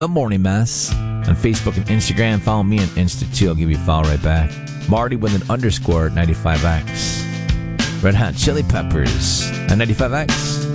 The Morning Mess on Facebook and Instagram. Follow me on Insta too. I'll give you a follow right back. Marty with an _ 95X. Red Hot Chili Peppers on 95X.